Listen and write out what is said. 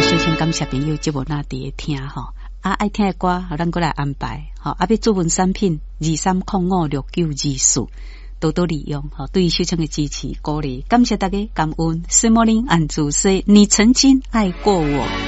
首先感谢朋友节目那伫听吼，爱听的歌，咱过来安排吼。要注文产品23056924，多多利用吼，对于秀清的支持鼓励，感谢大家，感恩。Good morning， 安主说，你曾经爱过我。